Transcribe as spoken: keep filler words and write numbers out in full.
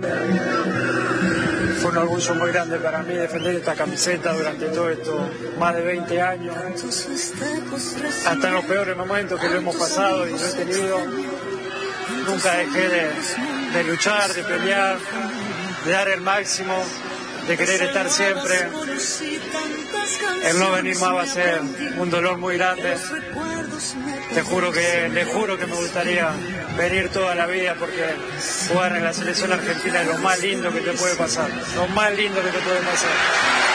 Fue un orgullo muy grande para mí defender esta camiseta durante todo esto, más de veinte años. Hasta en los peores momentos que lo hemos pasado y lo he tenido, nunca dejé de, de luchar, de pelear, de dar el máximo, de querer estar siempre. El no venir más va a ser un dolor muy grande. Te juro que, le juro que me gustaría venir toda la vida, porque jugar en la selección argentina es lo más lindo que te puede pasar, lo más lindo que te puede pasar.